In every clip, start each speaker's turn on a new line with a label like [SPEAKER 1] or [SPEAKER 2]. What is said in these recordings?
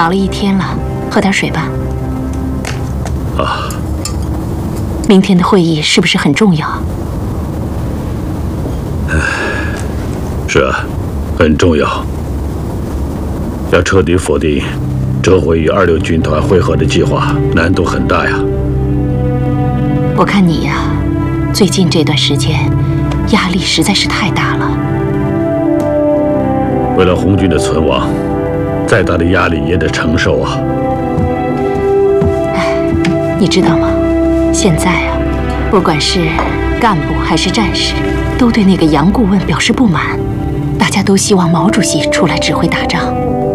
[SPEAKER 1] 搞了一天了，喝点水吧。
[SPEAKER 2] 啊。
[SPEAKER 1] 明天的会议是不是很重要？
[SPEAKER 2] 是啊，很重要。要彻底否定撤回与26军团会合的计划，难度很大呀。
[SPEAKER 1] 我看你呀，最近这段时间压力实在是太大了。
[SPEAKER 2] 为了红军的存亡，再大的压力也得承受啊。
[SPEAKER 1] 哎，你知道吗？现在啊，不管是干部还是战士，都对那个杨顾问表示不满，大家都希望毛主席出来指挥打仗。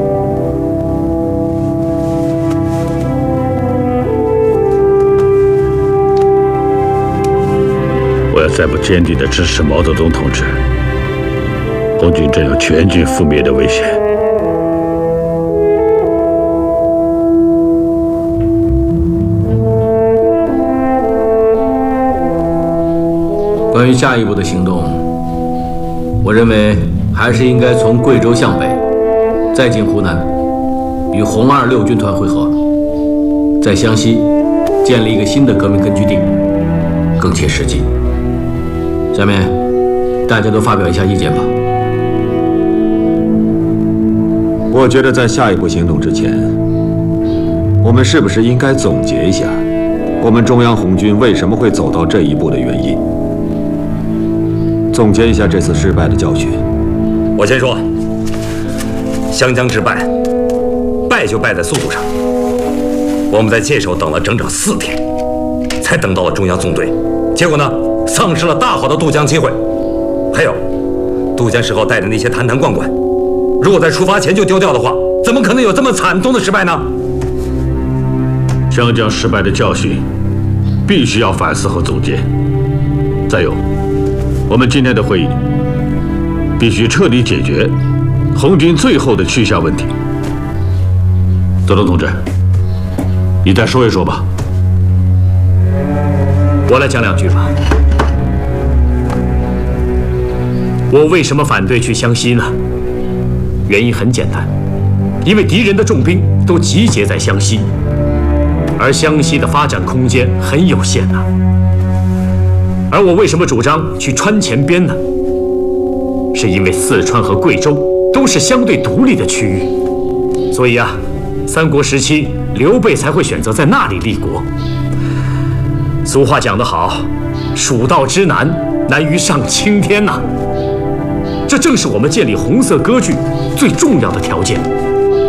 [SPEAKER 2] 我要再不坚定地支持毛泽东同志，红军真有全军覆灭的危险。
[SPEAKER 3] 关于下一步的行动，我认为还是应该从贵州向北，再进湖南，与红26军团会合，在湘西建立一个新的革命根据地，更切实际。下面大家都发表一下意见吧。
[SPEAKER 4] 我觉得在下一步行动之前，我们是不是应该总结一下我们中央红军为什么会走到这一步的原因？总结一下这次失败的教训。
[SPEAKER 5] 我先说，湘江之败，败就败在速度上。我们在界首等了整整4天，才等到了中央纵队，结果呢，丧失了大好的渡江机会。还有，渡江时候带的那些坛坛罐罐，如果在出发前就丢掉的话，怎么可能有这么惨痛的失败呢？
[SPEAKER 2] 湘江失败的教训，必须要反思和总结。再有，我们今天的会议必须彻底解决红军最后的去向问题。泽东同志，你再说一说吧。
[SPEAKER 6] 我来讲2句吧。我为什么反对去湘西呢？原因很简单，因为敌人的重兵都集结在湘西，而湘西的发展空间很有限呐。而我为什么主张去川黔边呢？是因为四川和贵州都是相对独立的区域，所以啊，三国时期刘备才会选择在那里立国。俗话讲得好，蜀道之难，难于上青天呐。这正是我们建立红色割据最重要的条件。